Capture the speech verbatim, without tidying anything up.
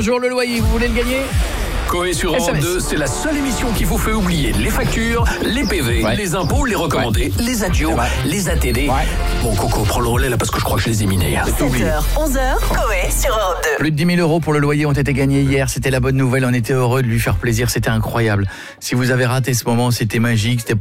bonjour, le loyer, vous voulez le gagner ? Coé sur Europe deux, c'est la seule émission qui vous fait oublier les factures, les P V, ouais. les impôts, les recommandés, ouais. les adios, ouais. les A T D. Ouais. Bon, Coco, prends le relais là parce que je crois que je les ai minés. sept heures, onze heures, Coé sur Europe deux. Plus de dix mille euros pour le loyer ont été gagnés hier. C'était la bonne nouvelle. On était heureux de lui faire plaisir. C'était incroyable. Si vous avez raté ce moment, c'était magique. C'était